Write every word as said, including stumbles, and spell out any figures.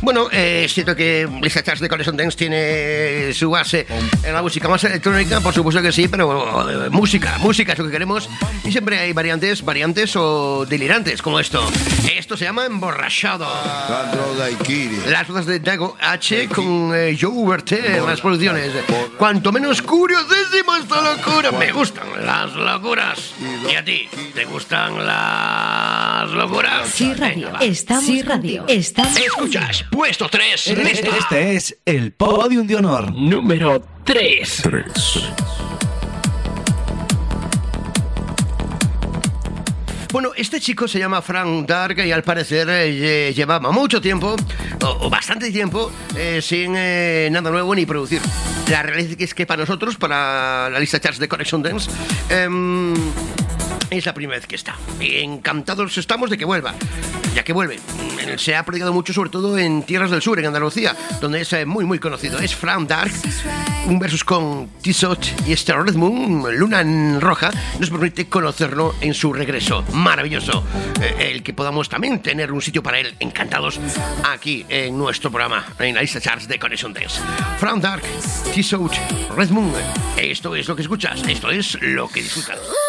Bueno, eh, es cierto que Lista Charts de Connection Dance tiene su base en la música más electrónica, por supuesto que sí, pero eh, música, música es lo que queremos. Y siempre hay variantes, variantes o delirantes como esto. Esto se llama Emborrachado. Las voces de Dago H con eh, Joe Berté en las producciones. Cuanto menos curiosísimo esta locura. Me gustan las locuras. ¿Y a ti? ¿Te gustan las locuras? Sí, radio. Estamos sí, radio. Estamos. Escuchas, puesto tres. Este, este es el Podium de Honor. Número tres. Bueno, este chico se llama Frank Dark y al parecer eh, llevaba mucho tiempo, o, o bastante tiempo, eh, sin eh, nada nuevo ni producir. La realidad es que para nosotros, para la lista charts de Connection Dance, eh, es la primera vez que está. Encantados estamos de que vuelva. Ya que vuelve, se ha prodigado mucho, sobre todo en tierras del sur, en Andalucía, donde es eh, muy, muy conocido. Es Frank Dark, un versus con T-Sot y este Red Moon, Luna en Roja, nos permite conocerlo en su regreso. Maravilloso. Eh, el que podamos también tener un sitio para él, encantados, aquí en nuestro programa, en la lista charts de Connection Dance. Frank Dark, T-Sot, Red Moon. Esto es lo que escuchas, esto es lo que disfrutas.